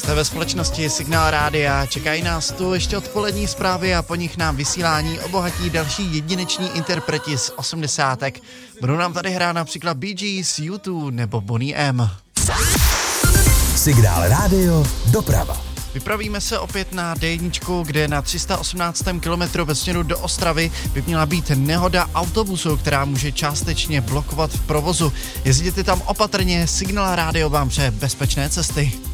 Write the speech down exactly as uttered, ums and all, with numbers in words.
Jste ve společnosti Signál Rádia, čekají nás tu ještě odpolední zprávy a po nich nám vysílání obohatí další jedineční interpreti z osmdesátek. Budou nám tady hrát například Bee Gees, U dva nebo Boney M. Signál Rádio, doprava. Vypravíme se opět na D jedna, kde na tři sta osmnáctém kilometru ve směru do Ostravy by měla být nehoda autobusu, která může částečně blokovat v provozu. Jezděte tam opatrně, Signál Rádio vám přeje bezpečné cesty.